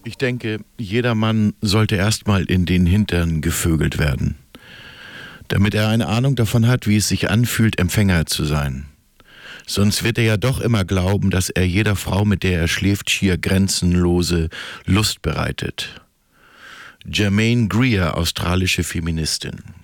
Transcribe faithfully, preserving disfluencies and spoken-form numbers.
Ich denke, jeder Mann sollte erstmal in den Hintern gevögelt werden, damit er eine Ahnung davon hat, wie es sich anfühlt, Empfänger zu sein. Sonst wird er ja doch immer glauben, dass er jeder Frau, mit der er schläft, schier grenzenlose Lust bereitet. Germaine Greer, australische Feministin.